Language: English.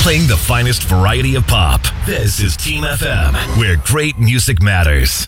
Playing the finest variety of pop. This is Team FM, where great music matters.